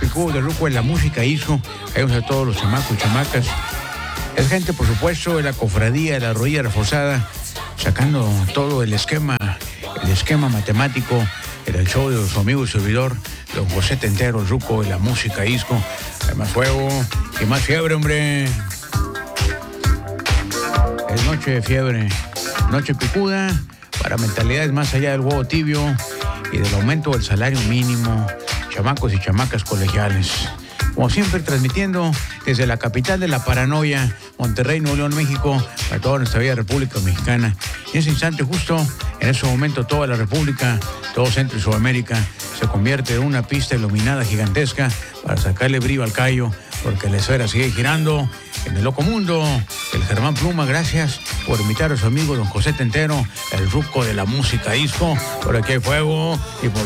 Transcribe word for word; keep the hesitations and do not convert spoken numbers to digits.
picudo de Ruco en la música hizo. Ayúdense a todos los chamacos y chamacas. Es gente, por supuesto, de la cofradía de la rodilla reforzada, sacando todo el esquema, el esquema matemático en el show de su amigo y servidor, don José Tentero, el Ruco de la música disco. Hay más fuego y más fiebre, hombre. Es noche de fiebre, noche picuda, para mentalidades más allá del huevo tibio y del aumento del salario mínimo, chamacos y chamacas colegiales. Como siempre, transmitiendo desde la capital de la paranoia, Monterrey, Nuevo León, México, para toda nuestra bella República Mexicana. Y en ese instante, justo en ese momento, toda la República, todo Centro y Sudamérica, se convierte en una pista iluminada gigantesca para sacarle brillo al callo, porque la esfera sigue girando en el loco mundo. El Germán Pluma, gracias por invitar a su amigo don José Tentero, el Ruco de la música disco. Por aquí hay fuego y por